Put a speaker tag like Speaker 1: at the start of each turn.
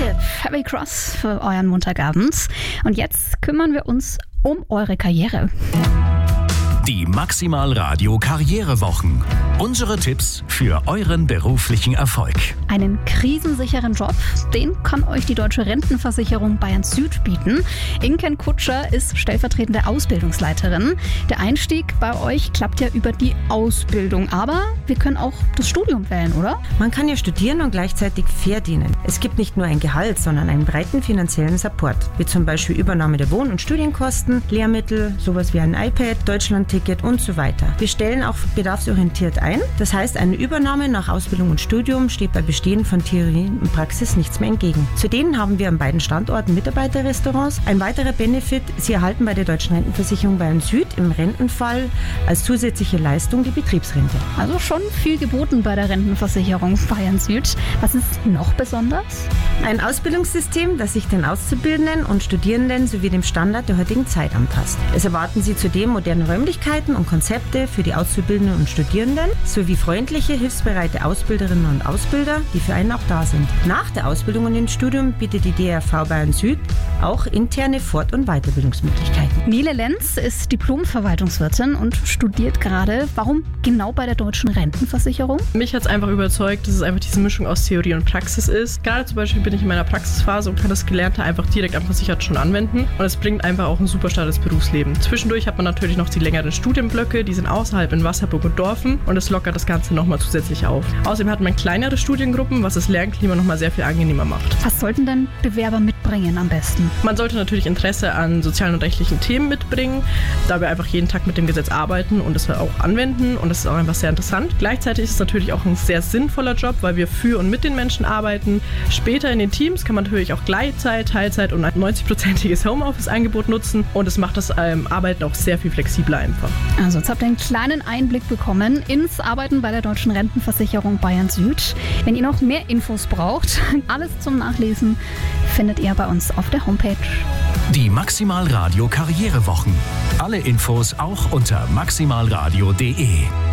Speaker 1: Tipp, Heavy Cross für euren Montagabend. Und jetzt kümmern wir uns um eure Karriere.
Speaker 2: Die Maximal Radio Karrierewochen. Unsere Tipps für euren beruflichen Erfolg.
Speaker 1: Einen krisensicheren Job, den kann euch die Deutsche Rentenversicherung Bayern Süd bieten. Inken Kutscher ist stellvertretende Ausbildungsleiterin. Der Einstieg bei euch klappt ja über die Ausbildung, aber wir können auch das Studium wählen, oder?
Speaker 3: Man kann ja studieren und gleichzeitig verdienen. Es gibt nicht nur ein Gehalt, sondern einen breiten finanziellen Support, wie zum Beispiel Übernahme der Wohn- und Studienkosten, Lehrmittel, sowas wie ein iPad, Deutschlandticket und so weiter. Wir stellen auch bedarfsorientiert ein. Das heißt, eine Übernahme nach Ausbildung und Studium steht bei Bestehen von Theorie und Praxis nichts mehr entgegen. Zudem haben wir an beiden Standorten Mitarbeiterrestaurants. Ein weiterer Benefit, Sie erhalten bei der Deutschen Rentenversicherung Bayern Süd im Rentenfall als zusätzliche Leistung die Betriebsrente.
Speaker 1: Also schon viel geboten bei der Rentenversicherung Bayern Süd. Was ist noch besonders?
Speaker 3: Ein Ausbildungssystem, das sich den Auszubildenden und Studierenden sowie dem Standard der heutigen Zeit anpasst. Es erwarten Sie zudem moderne Räumlichkeiten und Konzepte für die Auszubildenden und Studierenden sowie freundliche, hilfsbereite Ausbilderinnen und Ausbilder, die für einen auch da sind. Nach der Ausbildung und dem Studium bietet die DRV Bayern Süd auch interne Fort- und Weiterbildungsmöglichkeiten.
Speaker 1: Nele Lenz ist Diplom-Verwaltungswirtin und studiert gerade. Warum genau bei der Deutschen Rentenversicherung?
Speaker 4: Mich hat es einfach überzeugt, dass es einfach diese Mischung aus Theorie und Praxis ist. Gerade zum Beispiel bin ich in meiner Praxisphase und kann das Gelernte einfach direkt am Versichert schon anwenden. Und es bringt einfach auch einen super Start ins Berufsleben. Zwischendurch hat man natürlich noch die längeren Studienblöcke, die sind außerhalb in Wasserburg und Dorfen und es lockert das Ganze nochmal zusätzlich auf. Außerdem hat man kleinere Studiengruppen, was das Lernklima nochmal sehr viel angenehmer macht.
Speaker 1: Was sollten denn Bewerber mitbringen am besten?
Speaker 4: Man sollte natürlich Interesse an sozialen und rechtlichen Themen mitbringen, da wir einfach jeden Tag mit dem Gesetz arbeiten und es auch anwenden und das ist auch einfach sehr interessant. Gleichzeitig ist es natürlich auch ein sehr sinnvoller Job, weil wir für und mit den Menschen arbeiten. Später in den Teams kann man natürlich auch Gleitzeit, Teilzeit und ein 90%iges Homeoffice-Angebot nutzen und es macht das Arbeiten auch sehr viel flexibler einfach.
Speaker 1: Also jetzt habt ihr einen kleinen Einblick bekommen ins Arbeiten bei der Deutschen Rentenversicherung Bayern Süd. Wenn ihr noch mehr Infos braucht, alles zum Nachlesen findet ihr bei uns auf der Homepage.
Speaker 2: Die Maximal Radio Karrierewochen. Alle Infos auch unter maximalradio.de.